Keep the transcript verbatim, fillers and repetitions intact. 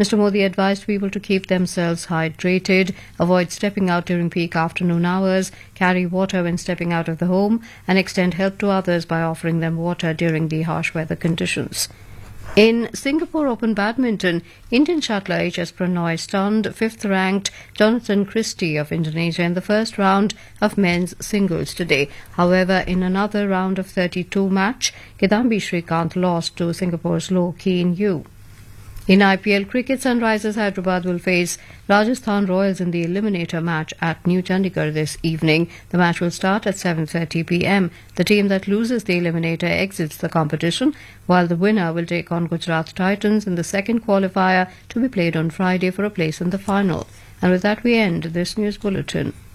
Mister Modi advised people to keep themselves hydrated, avoid stepping out during peak afternoon hours, carry water when stepping out of the home, and extend help to others by offering them water during the harsh weather conditions. In Singapore Open Badminton, Indian shuttler H S Pranoy stunned fifth-ranked Jonathan Christie of Indonesia in the first round of men's singles today. However, in another round of thirty-two match, Kidambi Srikanth lost to Singapore's Loh Keen Yew. In I P L cricket, Sunrisers Hyderabad will face Rajasthan Royals in the eliminator match at New Chandigarh this evening. The match will start at seven thirty p m. The team that loses the eliminator exits the competition, while the winner will take on Gujarat Titans in the second qualifier to be played on Friday for a place in the final. And with that, we end this news bulletin.